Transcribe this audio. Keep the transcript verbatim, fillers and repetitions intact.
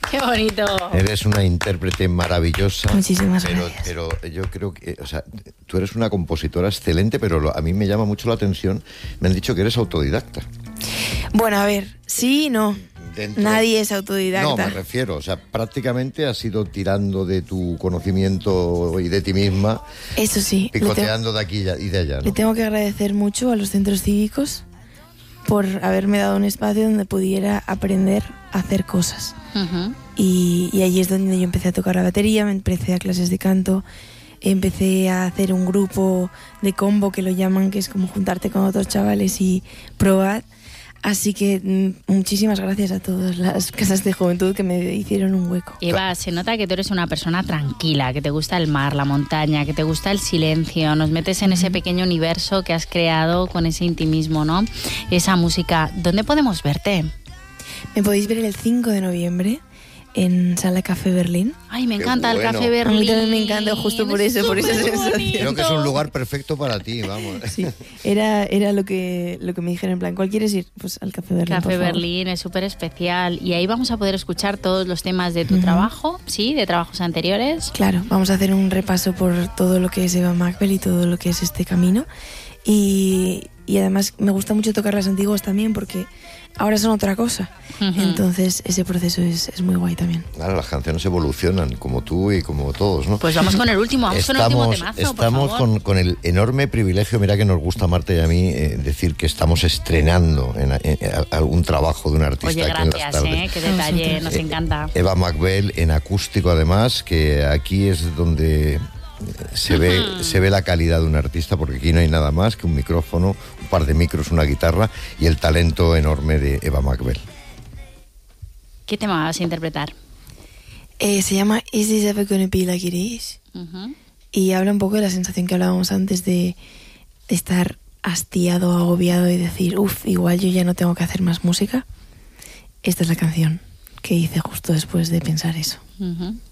¡Qué bonito! Eres una intérprete maravillosa. Muchísimas pero, gracias. Pero yo creo que, o sea, tú eres una compositora excelente, pero lo, a mí me llama mucho la atención. Me han dicho que eres autodidacta. Bueno, a ver, sí y no. Dentro... Nadie es autodidacta. No, me refiero, o sea, prácticamente has ido tirando de tu conocimiento y de ti misma. Eso sí. Picoteando de aquí y de allá, ¿no? Le tengo que agradecer mucho a los centros cívicos por haberme dado un espacio donde pudiera aprender a hacer cosas. Uh-huh. Y, y allí es donde yo empecé a tocar la batería, me empecé a clases de canto, empecé a hacer un grupo de combo que lo llaman, que es como juntarte con otros chavales y probar. Así que mm, muchísimas gracias a todas las casas de juventud que me hicieron un hueco. Eva, se nota que tú eres una persona tranquila, que te gusta el mar, la montaña, que te gusta el silencio, nos metes en ese pequeño universo que has creado con ese intimismo, ¿no? Esa música. ¿Dónde podemos verte? Me podéis ver el cinco de noviembre en Sala Café Berlín. Ay, me Qué encanta bueno. el Café Berlín. A mí también me encanta, justo por eso, por esa sensación. Creo que es un lugar perfecto para ti, vamos. Sí, era, era lo que lo que me dijeron, en plan, ¿cuál quieres ir? Pues al Café Berlín, Café por favor. Berlín es súper especial y ahí vamos a poder escuchar todos los temas de tu Uh-huh. trabajo, ¿sí? De trabajos anteriores. Claro, vamos a hacer un repaso por todo lo que es Eva Macbel y todo lo que es este camino. Y, y además me gusta mucho tocar las antiguas también porque ahora son otra cosa. Uh-huh. Entonces ese proceso es, es muy guay también. Claro, las canciones evolucionan, como tú y como todos, ¿no? Pues vamos con el último, vamos estamos, con el último temazo, Estamos por favor. con, con el enorme privilegio, mira que nos gusta a Marta y a mí, eh, decir que estamos estrenando en, en, en algún trabajo de un artista. Oye, aquí en las gracias, tardes. ¿eh? Qué detalle, nos Eh, encanta. Eva Macbel en acústico además, que aquí es donde se ve, Ujú. se ve la calidad de un artista, porque aquí no hay nada más que un micrófono, un par de micros, una guitarra y el talento enorme de Eva Macbel. ¿Qué tema vas a interpretar? Eh, se llama Is This Ever Gonna Be Like It Is? Uh-huh. Y habla un poco de la sensación que hablábamos antes de estar hastiado, agobiado y decir, uff, igual yo ya no tengo que hacer más música. Esta es la canción que hice justo después de pensar eso. Uh-huh.